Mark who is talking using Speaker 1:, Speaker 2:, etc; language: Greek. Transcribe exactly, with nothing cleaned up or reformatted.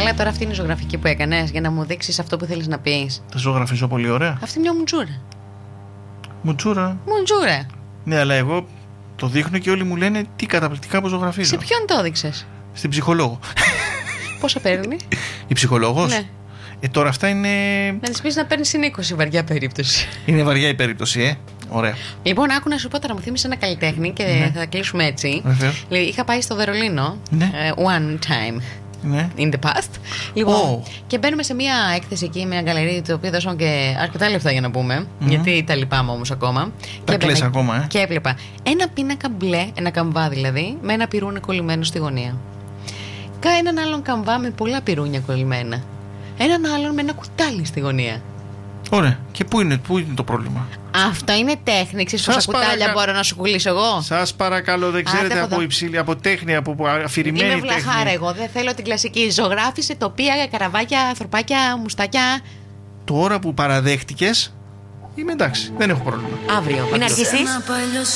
Speaker 1: Καλά, τώρα αυτή είναι η ζωγραφική που έκανες για να μου δείξεις αυτό που θέλεις να πεις.
Speaker 2: Τα ζωγραφίζω πολύ ωραία.
Speaker 1: Αυτή μια μουτζούρα.
Speaker 2: Μουτζούρα.
Speaker 1: Μουτζούρα.
Speaker 2: Ναι, αλλά εγώ το δείχνω και όλοι μου λένε τι καταπληκτικά που ζωγραφίζω.
Speaker 1: Σε ποιον το έδειξες?
Speaker 2: Στην ψυχολόγο.
Speaker 1: Πόσα παίρνει?
Speaker 2: Η ψυχολόγος.
Speaker 1: Ναι.
Speaker 2: Ε, τώρα αυτά είναι.
Speaker 1: Να της πεις να παίρνει συν είκοσι, βαριά περίπτωση.
Speaker 2: Είναι βαριά η περίπτωση, ε. Ωραία.
Speaker 1: Λοιπόν, άκου να σου πω τώρα, μου θύμισε ένα καλλιτέχνη και
Speaker 2: Ναι.
Speaker 1: θα κλείσουμε έτσι.
Speaker 2: Βεβαίως.
Speaker 1: Είχα πάει στο Βερολίνο.
Speaker 2: Ναι.
Speaker 1: ε, One time.
Speaker 2: Ναι.
Speaker 1: In the past. Λοιπόν,
Speaker 2: Oh.
Speaker 1: και μπαίνουμε σε μια έκθεση εκεί, μια γκαλερί, το οποίο δώσαμε και αρκετά λεφτά για να πούμε.
Speaker 2: Mm.
Speaker 1: Γιατί τα λυπάμαι όμως ακόμα.
Speaker 2: Τα
Speaker 1: και
Speaker 2: κλαις
Speaker 1: έμπαινα-
Speaker 2: ακόμα, ε.
Speaker 1: Και έβλεπα ένα πίνακα μπλε, ένα καμβά δηλαδή, με ένα πυρούνι κολλημένο στη γωνία. Κα έναν άλλον καμβά με πολλά πυρούνια κολλημένα. Έναν άλλον με ένα κουτάλι στη γωνία.
Speaker 2: Ωραία. Και πού είναι, πού είναι το πρόβλημα?
Speaker 1: Αυτό είναι τέχνη. Ξέρεις
Speaker 2: Σας
Speaker 1: πόσα κουτάλια
Speaker 2: παρακα-
Speaker 1: μπορώ να σου πουλήσω εγώ?
Speaker 2: Σας παρακαλώ, δεν ξέρετε
Speaker 1: από
Speaker 2: από
Speaker 1: εδώ.
Speaker 2: υψηλή, από τέχνη, από αφηρημένη
Speaker 1: Είμαι
Speaker 2: τέχνη.
Speaker 1: βλαχάρα εγώ. Δεν θέλω την κλασική. Ζωγράφισε τοπία, καραβάκια, ανθρωπάκια, μουστάκια.
Speaker 2: Τώρα που παραδέχτηκες, είμαι εντάξει, δεν έχω πρόβλημα.
Speaker 1: Αύριο.
Speaker 3: Μην αρχίσει.